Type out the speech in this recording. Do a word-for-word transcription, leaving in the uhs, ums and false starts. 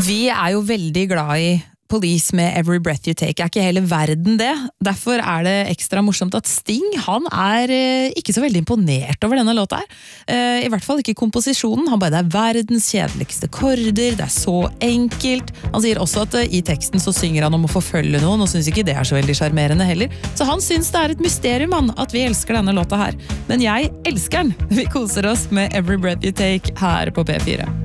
Vi er jo veldig glad i Police med Every Breath You Take, er ikke hele verden det. Derfor er det ekstra morsomt at Sting, han er eh, ikke så veldig imponert over denne låta her. Eh, I hvert fall ikke komposisjonen, han bare det er verdens kjedeligste korder, det er så enkelt. Han sier også at eh, i teksten så synger han om å forfølge noen, og synes ikke det er så veldig charmerende heller. Så han synes det er et mysterium han, at vi elsker denne låta her. Men jeg elsker den! Vi koser oss med Every Breath You Take her på P fire.